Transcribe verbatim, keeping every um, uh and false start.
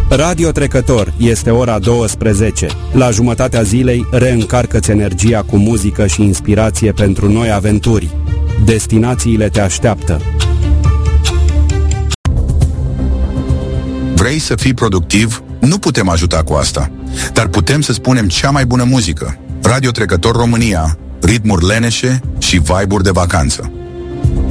Radio Trecător, este ora douăsprezece. La jumătatea zilei, reîncarcă-ți energia cu muzică și inspirație pentru noi aventuri. Destinațiile te așteaptă. Vrei să fii productiv? Nu putem ajuta cu asta, dar putem să spunem cea mai bună muzică. Radio Trecător România, ritmuri leneșe și vibe-uri de vacanță.